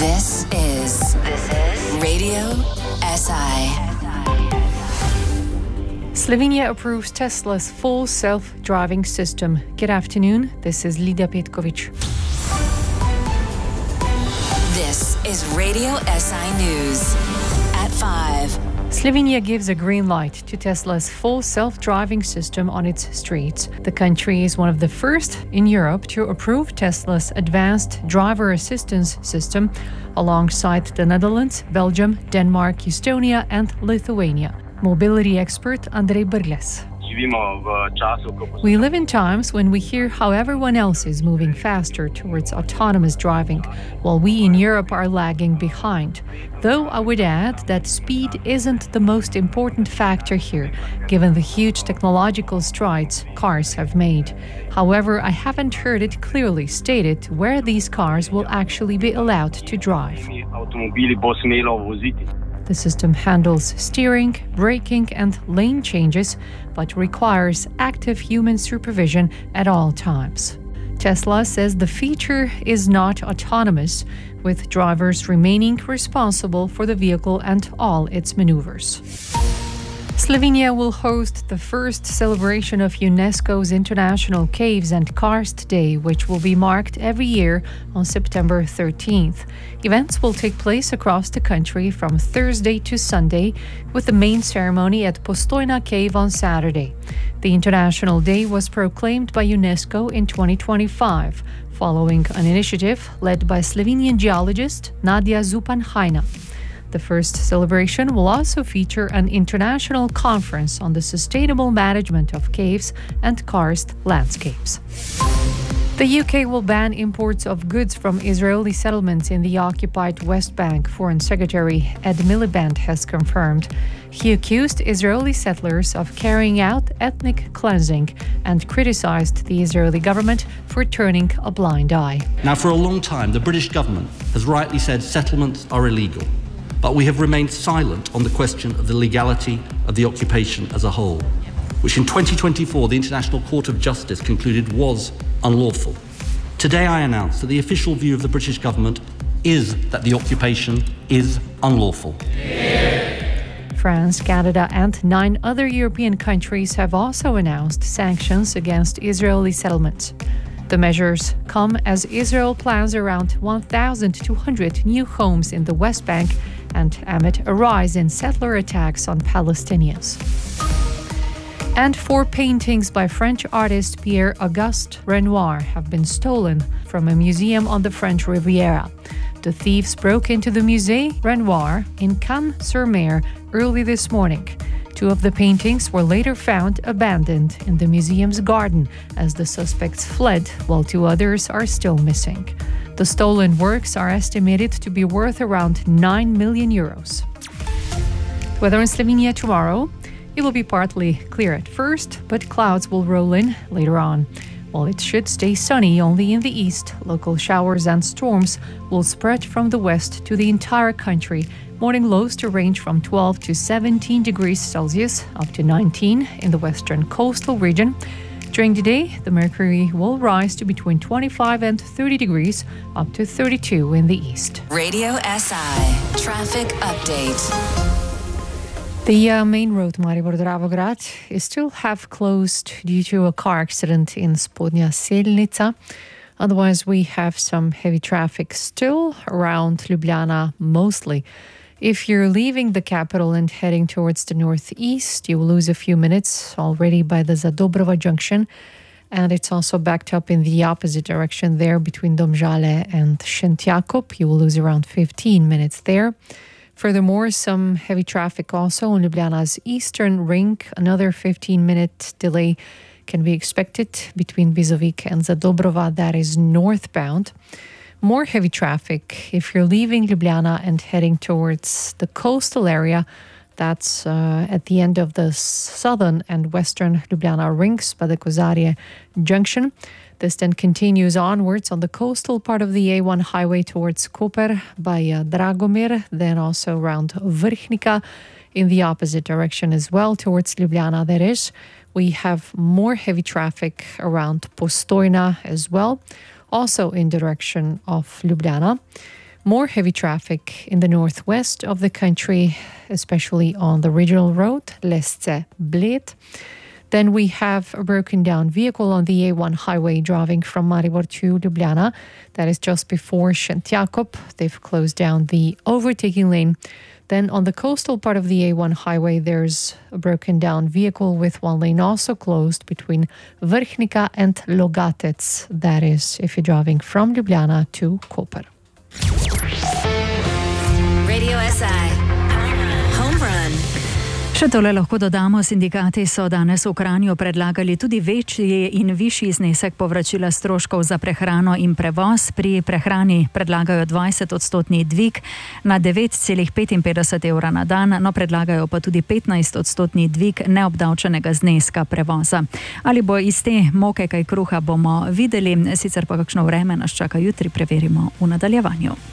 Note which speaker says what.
Speaker 1: This is Radio SI.
Speaker 2: Slovenia approves Tesla's full self-driving system. Good afternoon, this is Lidia Petkovic.
Speaker 1: This is Radio SI News at 5.
Speaker 2: Slovenia gives a green light to Tesla's full self-driving system on its streets. The country is one of the first in Europe to approve Tesla's advanced driver assistance system alongside the Netherlands, Belgium, Denmark, Estonia and Lithuania. Mobility expert Andrej Brglez. We live in times when we hear how everyone else is moving faster towards autonomous driving, while we in Europe are lagging behind. Though I would add that speed isn't the most important factor here, given the huge technological strides cars have made. However, I haven't heard it clearly stated where these cars will actually be allowed to drive. The system handles steering, braking and lane changes, but requires active human supervision at all times. Tesla says the feature is not autonomous, with drivers remaining responsible for the vehicle and all its maneuvers. Slovenia will host the first celebration of UNESCO's International Caves and Karst Day, which will be marked every year on September 13th. Events will take place across the country from Thursday to Sunday, with the main ceremony at Postojna Cave on Saturday. The International Day was proclaimed by UNESCO in 2025, following an initiative led by Slovenian geologist Nadia Zupan-Hajna. The first celebration will also feature an international conference on the sustainable management of caves and karst landscapes. The UK will ban imports of goods from Israeli settlements in the occupied West Bank, Foreign Secretary Ed Miliband has confirmed. He accused Israeli settlers of carrying out ethnic cleansing and criticized the Israeli government for turning a blind eye.
Speaker 3: Now, for a long time, the British government has rightly said settlements are illegal. But we have remained silent on the question of the legality of the occupation as a whole, which in 2024 the International Court of Justice concluded was unlawful. Today I announce that the official view of the British government is that the occupation is unlawful.
Speaker 2: France, Canada and 9 other European countries have also announced sanctions against Israeli settlements. The measures come as Israel plans around 1,200 new homes in the West Bank and amid a rise in settler attacks on Palestinians. And 4 paintings by French artist Pierre-Auguste Renoir have been stolen from a museum on the French Riviera. The thieves broke into the Musée Renoir in Cannes-sur-Mer early this morning. 2 of the paintings were later found abandoned in the museum's garden as the suspects fled, while 2 others are still missing. The stolen works are estimated to be worth around 9 million euros. Weather in Slovenia tomorrow. It will be partly clear at first, but clouds will roll in later on. While it should stay sunny only in the east, local showers and storms will spread from the west to the entire country. Morning lows to range from 12 to 17 degrees Celsius, up to 19 in the western coastal region. During the day, the mercury will rise to between 25 and 30 degrees, up to 32 in the east.
Speaker 1: Radio SI Traffic Update.
Speaker 2: The main road Maribor-Dravograd is still half closed due to a car accident in Spodnja Selnica. Otherwise, we have some heavy traffic still around Ljubljana mostly. If you're leaving the capital and heading towards the northeast, you will lose a few minutes already by the Zadobrova junction. And it's also backed up in the opposite direction there between Domžale and Šentjakov. You will lose around 15 minutes there. Furthermore, some heavy traffic also on Ljubljana's eastern ring. Another 15-minute delay can be expected between Bizovic and Zadobrova, that is northbound. More heavy traffic if you're leaving Ljubljana and heading towards the coastal area. That's at the end of the southern and western Ljubljana rings by the Kozarje junction. This then continues onwards on the coastal part of the A1 highway towards Koper by Dragomir, then also around Vrhnika in the opposite direction as well towards Ljubljana, that is. We have more heavy traffic around Postojna as well, also in direction of Ljubljana. More heavy traffic in the northwest of the country, especially on the regional road, Lesce-Bled. Then we have a broken down vehicle on the A1 highway driving from Maribor to Ljubljana. That is just before Šentjakov. They've closed down the overtaking lane. Then on the coastal part of the A1 highway, there's a broken down vehicle with one lane also closed between Vrhnika and Logatec. That is if you're driving from Ljubljana to Koper.
Speaker 1: Radio SI. Home run.
Speaker 4: Še tole lahko dodamo, sindikati so danes v Kranju predlagali tudi večji in višji znesek povračila stroškov za prehrano in prevoz. Pri prehrani predlagajo 20% dvig na 9,55 evra na dan, no predlagajo pa tudi 15% dvig neobdavčenega zneska prevoza. Ali bo iz te moke kaj kruha, bomo videli, sicer pa kakšno vreme nas čaka jutri, preverimo v nadaljevanju.